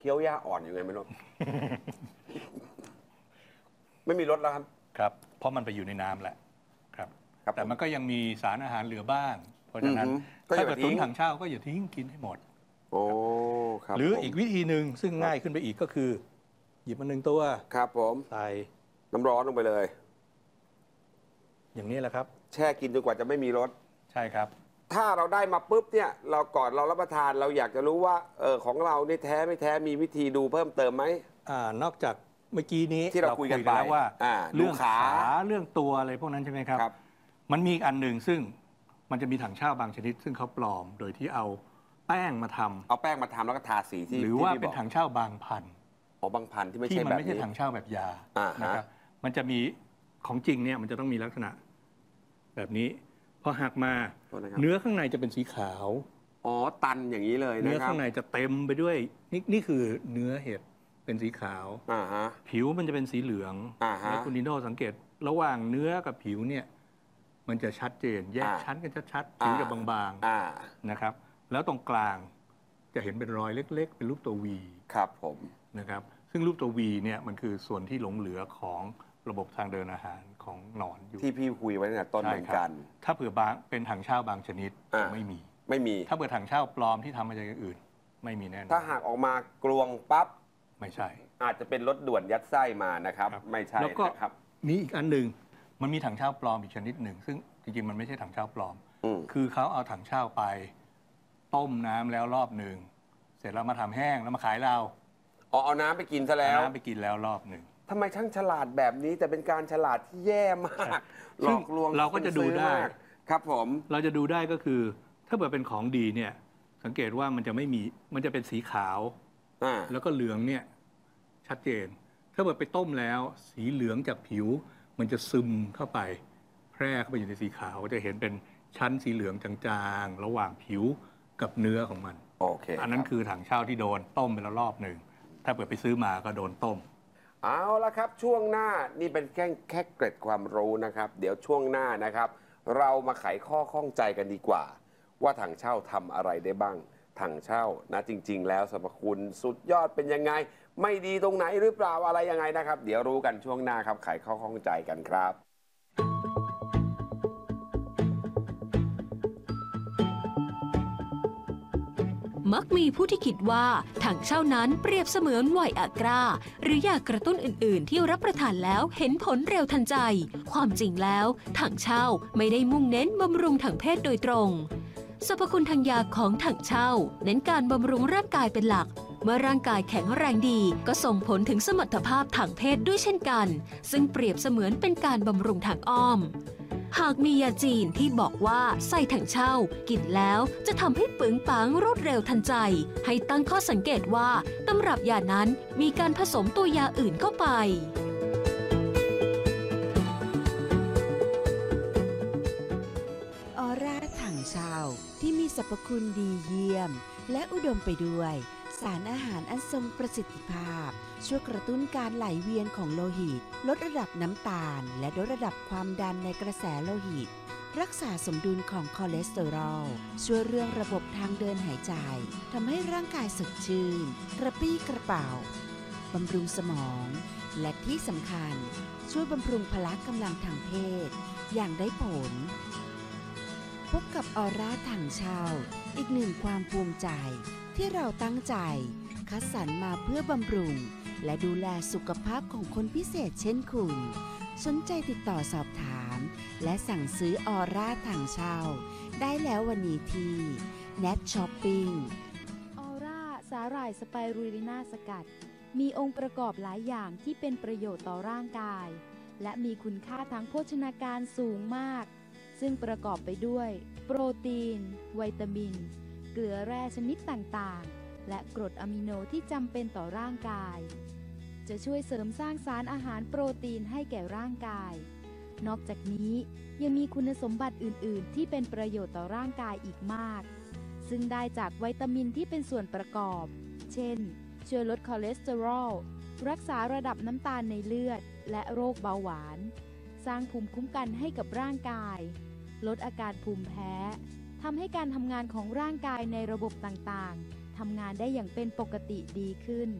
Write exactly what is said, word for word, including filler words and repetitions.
เคี้ยวหญ้าอ่อนยังไงไม่รู้ ไม่มีรสแล้วครับครับเพราะมันไปอยู่ในน้ำแหละครับครับแต่มันก็ยังมีสารอาหารเหลือบ้างเพราะฉะนั้นอือฮึก็อย่าถ้าเกิดทิ้ตุ๋งนถังเช่าก็อย่าทิ้งกินให้หมดโอ้ครับหรือผมอีกวิธีหนึ่งซึ่งครับง่ายขึ้นไปอีกก็คือ หยิบมาหนึ่งตัวครับผมใส่น้ำร้อนลงไปเลยอย่างนี้แหละครับแช่กินจนกว่าจะไม่มีรสใช่ครับถ้าเราได้มาปุ๊บเนี่ยเราก่อนเรารับประทานเราอยากจะรู้ว่าเออของเราเนี่ยแท้ไม่แท้มีวิธีดูเพิ่มเติมไหมอ่านอกจากเมื่อกี้นี้ที่เราคุยกันไปแล้วว่าอ่าเรื่องดูขาขาเรื่องตัวอะไรพวกนั้นใช่ไหมครับครับมันมีอีกอันหนึ่งซึ่งมันจะมีถังเช่าบางชนิด ซึ่งเขาปลอมโดยที่เอาแป้งมาทำเอาแป้งมาทำแล้วก็ทาสีที่หรือว่าที่เป็นบอกถังเช่าบางพันธุ์อ๋อบางพันธุ์ที่ไม่ที่ใช่มัแบบไม่ใช่นี้ถังเช่าแบบยาอ่าฮะนะครับมันจะมีของจริงเนี่ยมันจะต้องมีลักษณะแบบนี้พอหักมาโทษนะครับเนื้อข้างในจะเป็นสีขาวอ๋อตันอย่างนี้เลยเนื้อนะครับข้างในจะเต็มไปด้วยนี่นี่คือเนื้อเห็ดเป็นสีขาวอ่าฮะผิวมันจะเป็นสีเหลืองอ่าฮะแล้วคุณนิโน่สังเกตระหว่างเนื้อกับผิวเนี่ยมันจะชัดเจน แยกอ่าชั้นกันชัดๆผิวจะบางอ่าๆนะครับแล้วตรงกลางจะเห็นเป็นรอยเล็กๆ เป็นรูปตัววีครับผมนะครับซึ่งรูปตัววีเนี่ยมันคือส่วนที่หลงเหลือของระบบทางเดินอาหารของหนอนอยู่ที่พี่คุยไว้ตั้งแต่ต้นเหมือนกันใช่ครับถ้าเผื่อบางเป็นถังเช่าบางชนิดอ่าไม่มีไม่มีถ้าเผื่อถังเช่าปลอมที่ทำมาจากอย่างอื่น ไม่มีแน่นอนถ้าหากออกมากลวงปั๊บไม่ใช่อาจจะเป็นรถด่วนยัดไส้มานะครับครับไม่ใช่แล้วก็นะครับมีอีกอันหนึ่งมันมีถังเช่าปลอมอีกชนิดหนึ่ง ซึ่งจริงๆมันไม่ใช่ถังเช่าปลอมอืมคือเขาเอาถังเช่าไป ต้มน้ำแล้วรอบหนึ่งเสร็จแล้วมาทำแห้งแล้วมาขายเราอ๋อเอาน้ำไปกินซะแล้วเอาน้ำไปกินแล้วรอบหนึ่งทำไมช่างฉลาดแบบนี้แต่เป็นการฉลาดที่แย่มากหลซึ่งอกลวงเราก็จะดูได้คนซื้อมากครับผมเราจะดูได้ก็คือ ถ้าเกิดเป็นของดีเนี่ยสังเกตว่ามันจะไม่มีมันจะเป็นสีขาวอ่าแล้วก็เหลืองเนี่ยชัดเจน ถ้าเกิดไปต้มแล้ว สีเหลืองจากผิว มันจะซึมเข้าไป แพร่เข้าไปอยู่ในสีขาวจะเห็นเป็นชั้นสีเหลืองจางๆ ระหว่างผิวกับเนื้อของมันโอเคอันนั้นรับคือถังเช่าที่โดนต้มไปแล้วรอบหนึ่ง ถ้าเกิดไปซื้อมาก็โดนต้มเอาละครับช่วงหน้านี่เป็นแค่แค่เกร็ดความรู้นะครับ เดี๋ยวช่วงหน้านะครับ เรามาไขข้อข้องใจกันดีกว่า ว่าถังเช่าทำอะไรได้บ้างถังเช่านะจริง ๆ แล้วสรรพคุณสุดยอดเป็นยังไง ไม่ดีตรงไหนหรือเปล่าอะไรยังไงนะครับ เดี๋ยวรู้กันช่วงหน้าครับไขข้อข้องใจกันครับมักมีผู้ที่คิดว่าถังเช่านั้นเปรียบเสมือนไวอากราหรือยากระตุ้นอื่น ๆ ที่รับประทานแล้วเห็นผลเร็วทันใจ ความจริงแล้วถังเช่าไม่ได้มุ่งเน้นบำรุงทางเพศโดยตรงสรรพคุณทางยาของถังเช่าเน้นการบำรุงร่างกายเป็นหลัก เมื่อร่างกายแข็งแรงดีก็ส่งผลถึงสมรรถภาพทางเพศด้วยเช่นกัน ซึ่งเปรียบเสมือนเป็นการบำรุงทางอ้อมหากมียาจีนที่บอกว่าใส่ถังเช่ากินแล้วจะทำให้ปึงปังรวดเร็วทันใจ ให้ตั้งข้อสังเกตว่าตำรับยานั้นมีการผสมตัวยาอื่นเข้าไปออร่าถังเช่าที่มีสรรพคุณดีเยี่ยมและอุดมไปด้วยสารอาหารอันทรงประสิทธิภาพช่วยกระตุ้นการไหลเวียนของโลหิตลดระดับน้ำตาลและลดระดับความดันในกระแสโลหิตรักษาสมดุลของคอเลสเตอรอลช่วยเรื่องระบบทางเดินหายใจทำให้ร่างกายสดชื่นกระปรี้กระเป๋าบำรุงสมองและที่สำคัญช่วยบำรุงพละกำลังทางเพศอย่างได้ผลพบกับออร่าถังเช่าอีกหนึ่งความภูมิใจที่เราตั้งใจคัดสรรมาเพื่อบำรุงและดูแลสุขภาพของคนพิเศษเช่นคุณสนใจติดต่อสอบถามและสั่งซื้อออร่าถังเช่าได้แล้ววันนี้ที่ เน็ต ช้อปปิ้งออร่าสาหร่ายสไปรูลินาสกัดมีองค์ประกอบหลายอย่างที่เป็นประโยชน์ต่อร่างกายและมีคุณค่าทางโภชนาการสูงมากซึ่งประกอบไปด้วยโปรตีนวิตามินเกลือแร่ชนิดต่างๆและกรดอะมิโนที่จำเป็นต่อร่างกายจะช่วยเสริมสร้างสารอาหารโปรตีนให้แก่ร่างกายนอกจากนี้ยังมีคุณสมบัติอื่นๆที่เป็นประโยชน์ต่อร่างกายอีกมากซึ่งได้จากวิตามินที่เป็นส่วนประกอบเช่นช่วยลดคอเลสเตอรอลรักษาระดับน้ำตาลในเลือดและโรคเบาหวานสร้างภูมิคุ้มกันให้กับร่างกายลดอาการภูมิแพ้ทำให้การทำงานของร่างกายในระบบต่างๆททำงานได้อย่างเป็นปกติดีขึ้น